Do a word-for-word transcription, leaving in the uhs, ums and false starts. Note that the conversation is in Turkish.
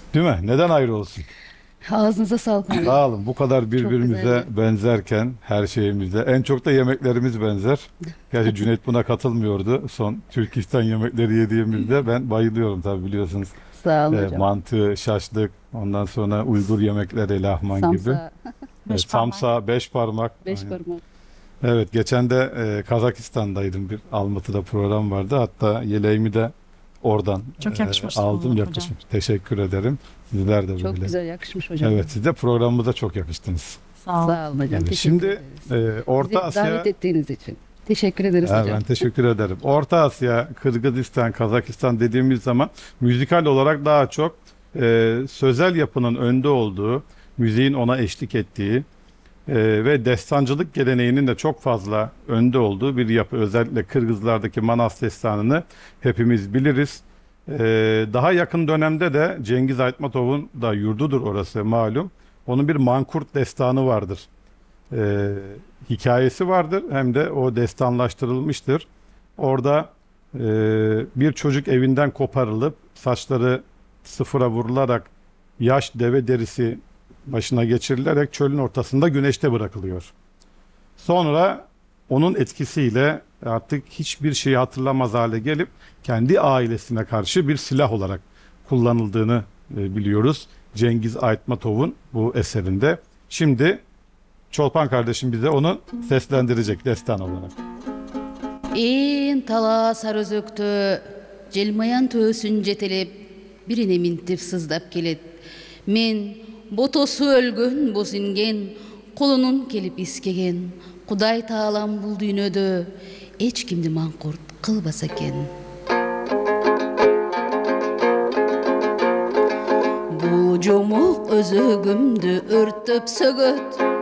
Değil mi? Neden ayrı olsun? Ağzınıza sağlık abi. Sağ olun. Bu kadar Çok birbirimize güzeldi. benzerken her şeyimizde. En çok da yemeklerimiz benzer. Gerçi Cüneyt buna katılmıyordu. Son Türkistan yemekleri yediğimizde ben bayılıyorum tabii biliyorsunuz. Sağ olun E, hocam. mantı, şaşlık, ondan sonra Uygur yemekleri, lahman gibi. Samsa, E, Beş parmak. samsa, beş parmak. beş Aynen. parmak. Evet, geçen de e, Kazakistan'daydım. Bir Almatı'da program vardı. Hatta yeleğimi de oradan Çok e, yakışmış aldım. sana hocam. Yakışmış. Teşekkür ederim. Sizler de Çok böyle. güzel yakışmış hocam. Evet, siz de programımıza çok yakıştınız. Sağ ol. Sağ olun hocam. Yani Teşekkür şimdi ederiz. e, Orta Bizi davet Asya, ettiğiniz için. Teşekkür ederiz Ha, hocam. ben teşekkür ederim. Orta Asya, Kırgızistan, Kazakistan dediğimiz zaman müzikal olarak daha çok e, sözel yapının önde olduğu, müziğin ona eşlik ettiği e, ve destancılık geleneğinin de çok fazla önde olduğu bir yapı. Özellikle Kırgızlardaki Manas destanını hepimiz biliriz. E, Daha yakın dönemde de Cengiz Aytmatov'un da yurdudur orası malum. Onun bir Mankurt destanı vardır, e, hikayesi vardır hem de o destanlaştırılmıştır. Orada e, bir çocuk evinden koparılıp saçları sıfıra vurularak yaş deve derisi başına geçirilerek çölün ortasında güneşte bırakılıyor. Sonra onun etkisiyle artık hiçbir şeyi hatırlamaz hale gelip kendi ailesine karşı bir silah olarak kullanıldığını e, biliyoruz. Cengiz Aytmatov'un bu eserinde. Şimdi Çolpan kardeşim bize onu seslendirecek destan olarak. En tala sarözöktü, jelmayan töğsün jetelep, birine mintip sızdap kelet. Men botosu ölgün bosingen, kolunun kelip iskegen, Kuday taalam bul düynödö, eç kimdi mankurt kılbasa ken. Bu jomuk özөгümdü örtüp sögöt,